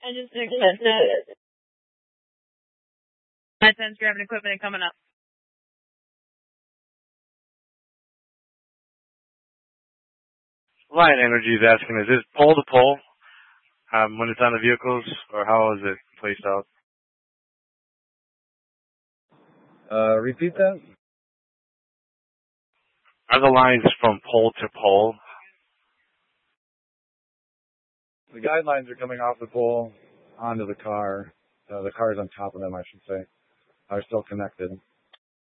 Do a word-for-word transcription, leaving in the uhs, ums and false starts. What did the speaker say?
I just accepted. My sense grabbing equipment and coming up. Lion Energy is asking, is this pole to pole um, when it's on the vehicles, or how is it placed out? Uh, repeat that? Are the lines from pole to pole? The guidelines are coming off the pole onto the car. Uh, the cars on top of them, I should say, are still connected.